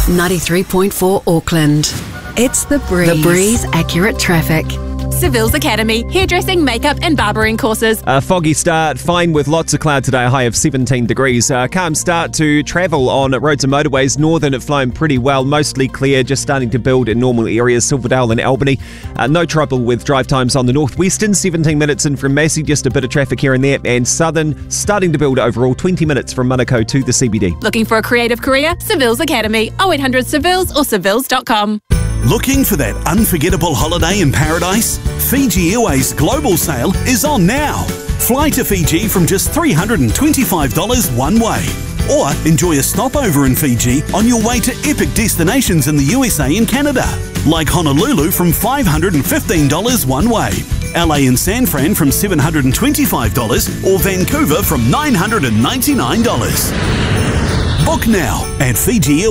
93.4 Auckland. It's The Breeze. The Breeze Accurate Traffic. Seville's Academy, hairdressing, makeup and barbering courses. A foggy start, fine with lots of cloud today, a high of 17 degrees. Calm start to travel on roads and motorways. Northern flowing pretty well, mostly clear, just starting to build in normal areas, Silverdale and Albany. No trouble with drive times on the northwestern, 17 minutes in from Massey, just a bit of traffic here and there. And southern, starting to build overall, 20 minutes from Manukau to the CBD. Looking for a creative career? Seville's Academy, 0800 Sevilles or sevilles.com. Looking for that unforgettable holiday in paradise? Fiji Airways Global Sale is on now. Fly to Fiji from just $325 one way. Or enjoy a stopover in Fiji on your way to epic destinations in the USA and Canada, like Honolulu from $515 one way, LA and San Fran from $725, or Vancouver from $999. Book now at Fiji